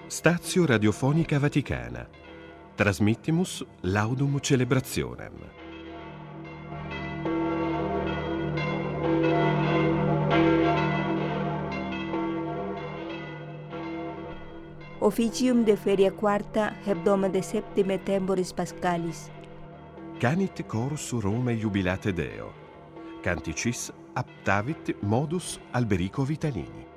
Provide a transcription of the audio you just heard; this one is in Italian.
Stazio Radiofonica Vaticana. Transmittimus laudum celebrationem. Officium de feria quarta hebdomade septime temporis pascalis. Canit chorus Rome jubilate Deo. Canticis aptavit modus Alberico Vitalini.